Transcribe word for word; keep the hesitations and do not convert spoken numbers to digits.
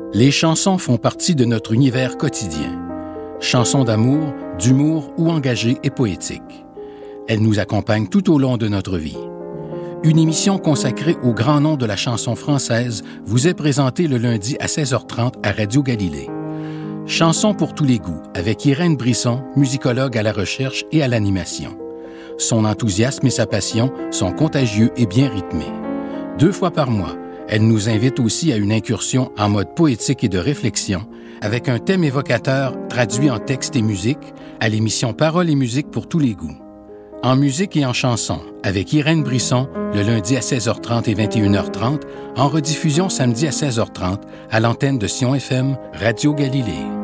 Les chansons font partie de notre univers quotidien. Chansons d'amour, d'humour ou engagées et poétiques. Elles nous accompagnent tout au long de notre vie. Une émission consacrée au grand nom de la chanson française vous est présentée le lundi à seize heures trente à Radio Galilée. Chansons pour tous les goûts, avec Irène Brisson, musicologue à la recherche et à l'animation. Son enthousiasme et sa passion sont contagieux et bien rythmés. Deux fois par mois, elle nous invite aussi à une incursion en mode poétique et de réflexion, avec un thème évocateur traduit en texte et musique, à l'émission Paroles et musique pour tous les goûts. En musique et en chanson, avec Irène Brisson, le lundi à seize heures trente et vingt et une heures trente, en rediffusion samedi à seize heures trente, à l'antenne de Sion F M, Radio Galilée.